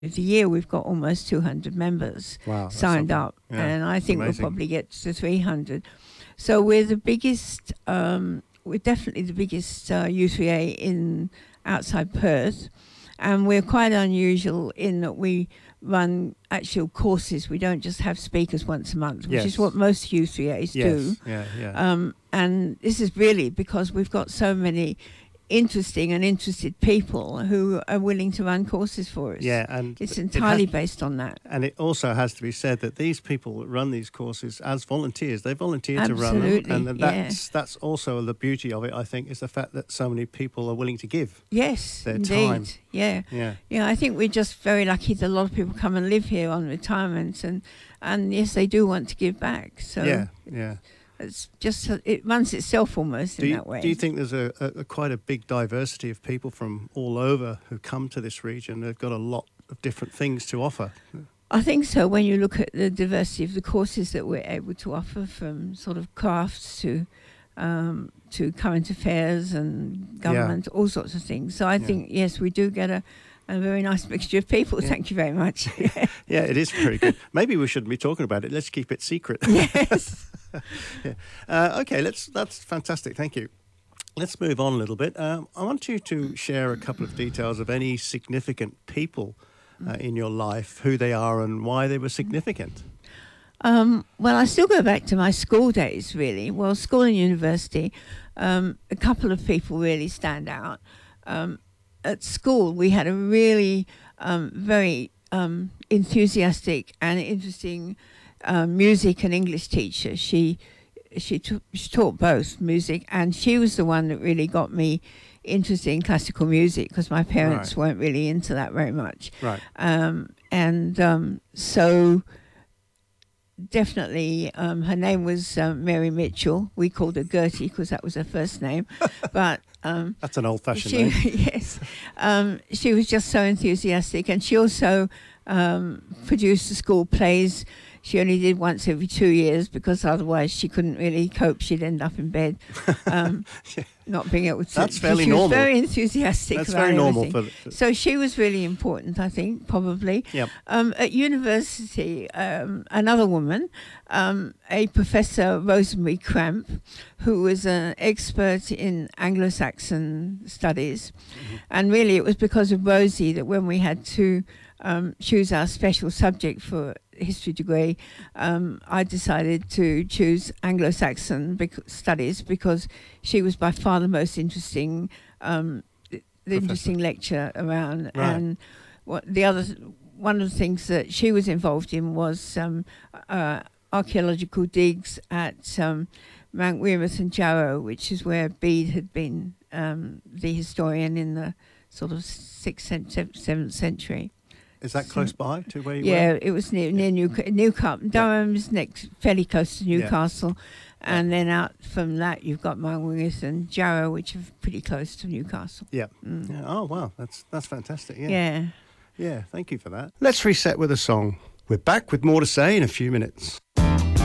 the year we've got almost 200 members signed up, and I think we'll probably get to 300. So we're the biggest, we're definitely the biggest U3A in outside Perth, and we're quite unusual in that we run actual courses. We don't just have speakers once a month, which is what most U3As do. And this is really because we've got so many interesting and interested people who are willing to run courses for us. Yeah, and it's entirely based on that. And it also has to be said that these people that run these courses as volunteers, they volunteer to run them, and that's also the beauty of it. I think is the fact that so many people are willing to give. Yes, their indeed. time. Yeah. I think we're just very lucky that a lot of people come and live here on retirement, and yes, they do want to give back. So it's just, it runs itself almost in that way. Do you think there's a quite a big diversity of people from all over who come to this region? They've got a lot of different things to offer. I think so. When you look at the diversity of the courses that we're able to offer, from sort of crafts to current affairs and government, all sorts of things. So I think, yes, we do get a very nice mixture of people. Thank you very much. Yeah, it is very good. Maybe we shouldn't be talking about it. Let's keep it secret. Yes. Okay, that's fantastic. Thank you. Let's move on a little bit. I want you to share a couple of details of any significant people in your life, who they are and why they were significant. Well, I still go back to my school days, really. Well, school and university, a couple of people really stand out. At school, we had a really very enthusiastic and interesting music and English teacher. She taught both music, and she was the one that really got me interested in classical music, because my parents weren't really into that very much. So definitely her name was Mary Mitchell. We called her Gertie because that was her first name. But that's an old-fashioned name. Yes. She was just so enthusiastic, and she also produced the school plays. She only did once every 2 years, because otherwise she couldn't really cope. She'd end up in bed, not being able to. That's fairly normal. normal. She was very enthusiastic. That's about very everything. normal. So she was really important, I think, probably. Yep. At university, another woman, a Professor Rosemary Cramp, who was an expert in Anglo-Saxon studies. And really it was because of Rosie that when we had to choose our special subject for history degree, I decided to choose Anglo-Saxon studies, because she was by far the most interesting, interesting lecturer around. And one of the things that she was involved in was archaeological digs at Mount Wearmouth and Jarrow, which is where Bede had been the historian in the sort of 6th and 7th century. Is that close by to where you were? Yeah, it was near Newcastle. Durham's fairly close to Newcastle. And then out from that, you've got Mount Wearmouth and Jarrow, which are pretty close to Newcastle. Yeah. Oh, wow. That's fantastic. Yeah. Yeah, thank you for that. Let's reset with a song. We're back with more to say in a few minutes.